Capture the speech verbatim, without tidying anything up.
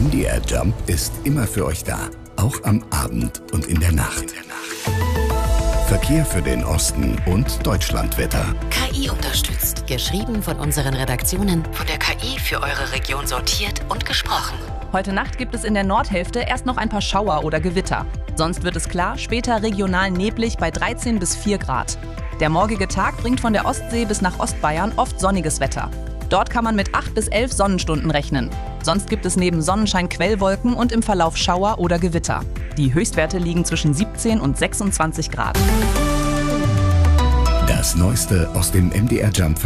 M D R Jump ist immer für euch da, auch am Abend und in der Nacht. Verkehr für den Osten und Deutschlandwetter. K I unterstützt. Geschrieben von unseren Redaktionen, von der K I für eure Region sortiert und gesprochen. Heute Nacht gibt es in der Nordhälfte erst noch ein paar Schauer oder Gewitter. Sonst wird es klar, später regional neblig bei dreizehn bis vier Grad. Der morgige Tag bringt von der Ostsee bis nach Ostbayern oft sonniges Wetter. Dort kann man mit acht bis elf Sonnenstunden rechnen. Sonst gibt es neben Sonnenschein Quellwolken und im Verlauf Schauer oder Gewitter. Die Höchstwerte liegen zwischen siebzehn und sechsundzwanzig Grad. Das Neueste aus dem M D R Jump